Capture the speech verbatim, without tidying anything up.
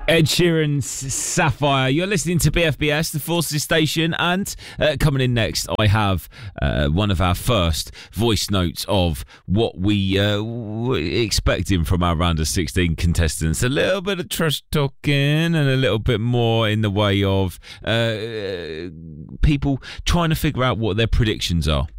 Ed Sheeran's Sapphire. You're listening to B F B S, the Forces Station, and uh, coming in next, I have uh, one of our first voice notes of what we uh, were expecting from our round of sixteen contestants. A little bit of trash talking and a little bit more in the way of uh, people trying to figure out what their predictions are.